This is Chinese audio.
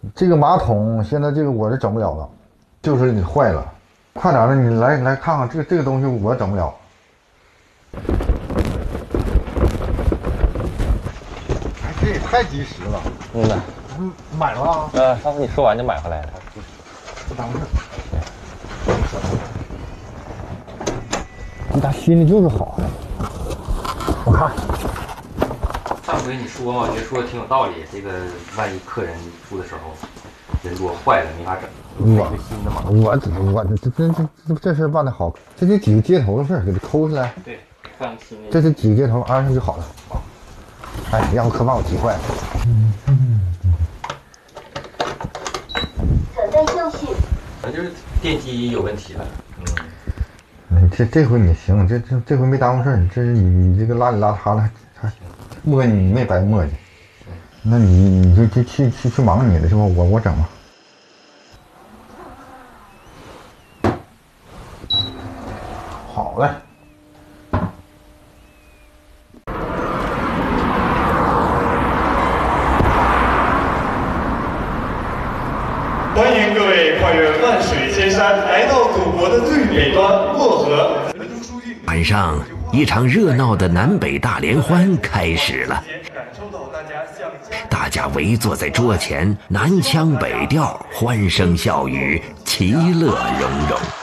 这个马桶现在这个我是整不了了，就是你坏了，快点的，你来看看这个东西我整不了。哎，这也太及时了。 嗯呐， 买了啊？ 上次你说完就买回来了。 不耽误事。你家心里就是好。我看。 上回你说嘛，我觉得说的挺有道理。这个万一客人住的时候人多坏了没法整，买一个新的嘛。 我这事办的好，这就几个接头的事给它抠下来。 对，换新的。 这是几个接头安上就好了。哎，让客把我急坏了。 等待教训。 可能就是电机有问题了。 这回你行，这回没耽误事儿。这是你这个邋里邋遢的，还磨你没白磨叽。那你就去忙你的是吧？我整吧。好嘞。 欢迎各位跨越万水千山，来到祖国的最北端漠河。 晚上，一场热闹的南北大联欢开始了。大家围坐在桌前，南腔北调，欢声笑语，其乐融融。